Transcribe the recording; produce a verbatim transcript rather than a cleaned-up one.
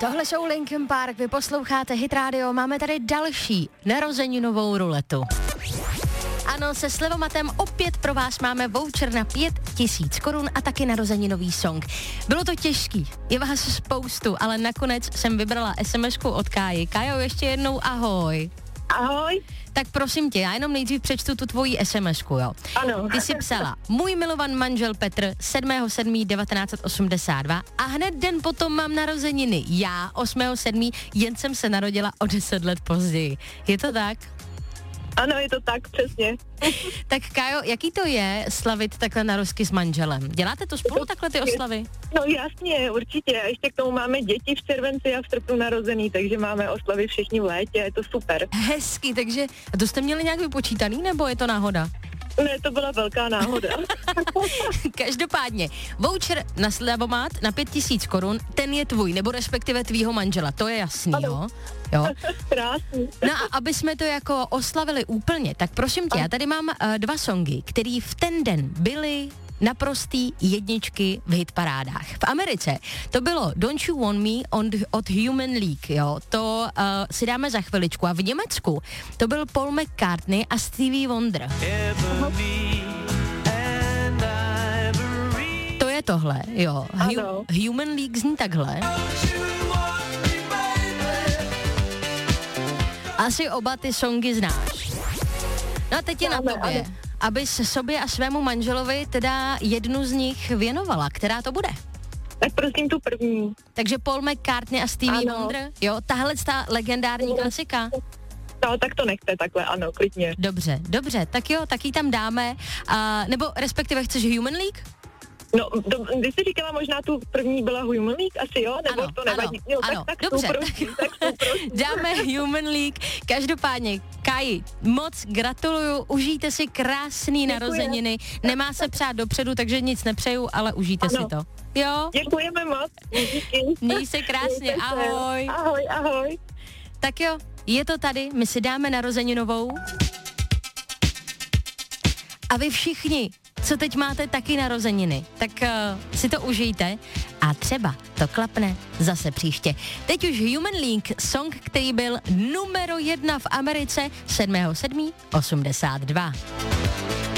Tohle jsou Linkin Park, vy posloucháte Hit Radio, máme tady další narozeninovou ruletu. Ano, se Slevomatem opět pro vás máme voucher na pět tisíc korun a taky narozeninový song. Bylo to těžký, je vás spoustu, ale nakonec jsem vybrala es em esku od Káji. Kájo, ještě jednou ahoj. Ahoj. Tak prosím tě, já jenom nejdřív přečtu tu tvoji es em esku, jo. Ano. Ty jsi psala, můj milovan manžel Petr, sedmého sedmého devatenáct osmdesát dva a hned den potom mám narozeniny. Já, osmého sedmého jen jsem se narodila o deset let později. Je to tak? Ano, je to tak, přesně. Tak Kájo, jaký to je slavit takhle narozky s manželem? Děláte to spolu takhle ty oslavy? No jasně, určitě. Ještě k tomu máme děti v červenci a v srpnu narozený, takže máme oslavy všichni v létě, je to super. Hezky, takže a to jste měli nějak vypočítaný, nebo je to náhoda? Ne, to byla velká náhoda. Každopádně, voucher na Slevomat na pět tisíc korun, ten je tvůj, nebo respektive tvýho manžela, to je jasný, jo? Jo. Krásný. No a aby jsme to jako oslavili úplně, tak prosím tě, já tady mám uh, dva songy, který v ten den byly naprostý jedničky v hitparádách. V Americe to bylo Don't You Want Me on, od Human League, jo, to uh, si dáme za chviličku. A v Německu to byl Paul McCartney a Stevie Wonder. To je tohle, jo. Hu- Human League zní takhle. Asi oba ty songy znáš. No a teď je na tobě, abys sobě a svému manželovi teda jednu z nich věnovala. Která to bude? Tak prosím tu první. Takže Paul McCartney a Stevie Ano. Wonder? Jo, tahle ta legendární klasika? No, tak to nechte takhle, ano, klidně. Dobře, dobře, tak jo, tak ji tam dáme. A, nebo respektive chceš Human League? No, do, když jsi říkala, možná tu první byla Human League, asi jo, nebo ano, to nevadí. Ano, jo, ano, tak, tak dobře, prosím, tak prosím. dáme Human League. Každopádně, Kaji, moc gratuluju, užijte si krásný Děkuji. narozeniny. Nemá se přát dopředu, takže nic nepřeju, ale užijte Ano. si to. Jo? Děkujeme moc. Díky. Měj se krásně, Mějte se. ahoj. Ahoj, ahoj. Tak jo, je to tady, my si dáme narozeninovou. A vy všichni, co teď máte taky narozeniny, tak uh, si to užijte a třeba to klapne zase příště. Teď už Human League, song, který byl numero jedna v Americe sedmého sedmého osmdesát dva.